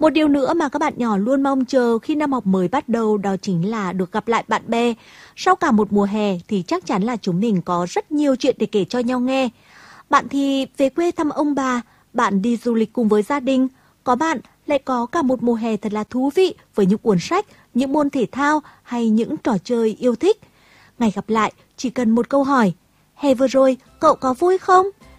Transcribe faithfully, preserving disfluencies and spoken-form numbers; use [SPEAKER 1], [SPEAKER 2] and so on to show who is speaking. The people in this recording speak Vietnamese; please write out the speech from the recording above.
[SPEAKER 1] Một điều nữa mà các bạn nhỏ luôn mong chờ khi năm học mới bắt đầu đó chính là được gặp lại bạn bè. Sau cả một mùa hè thì chắc chắn là chúng mình có rất nhiều chuyện để kể cho nhau nghe. Bạn thì về quê thăm ông bà, bạn đi du lịch cùng với gia đình. Có bạn lại có cả một mùa hè thật là thú vị với những cuốn sách, những môn thể thao hay những trò chơi yêu thích. Ngày gặp lại chỉ cần một câu hỏi: hè vừa rồi cậu có vui không?